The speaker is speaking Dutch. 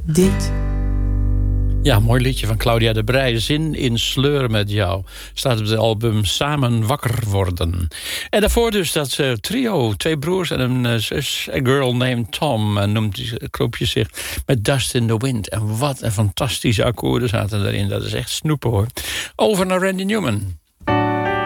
dit. Ja, mooi liedje van Claudia de Breij. Zin in sleur met jou. Staat op het album Samen wakker worden. En daarvoor dus dat trio. 2 broers en een zus. A Girl Named Tom. Noemt die groepje zich met Dust in the Wind. En wat een fantastische akkoorden zaten erin. Dat is echt snoepen hoor. Over naar Randy Newman.